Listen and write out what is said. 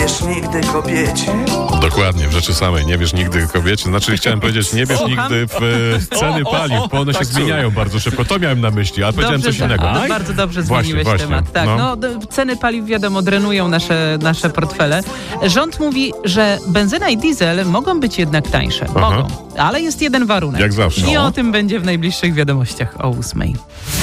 wiesz nigdy kobiecie. Dokładnie, w rzeczy samej. Nie wiesz nigdy kobiecie. Znaczy chciałem powiedzieć, nie wiesz nigdy w ceny paliw, bo one się zmieniają bardzo szybko. To miałem na myśli, ale powiedziałem coś innego. Bardzo dobrze Właśnie, zmieniłeś właśnie. temat. Tak, ceny paliw, wiadomo, drenują nasze portfele. Rząd mówi, że benzyna i diesel mogą być jednak tańsze. Mogą. Ale jest jeden warunek. Jak zawsze. I o tym będzie w najbliższych wiadomościach o 8:00.